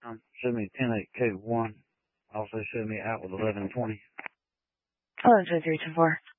Show me 10-8 code 1. Also show me out with 1120. 112324.